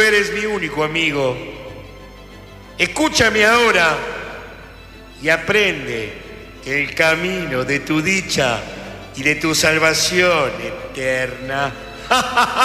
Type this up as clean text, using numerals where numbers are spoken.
eres mi único amigo. Escúchame ahora y aprende el camino de tu dicha y de tu salvación eterna.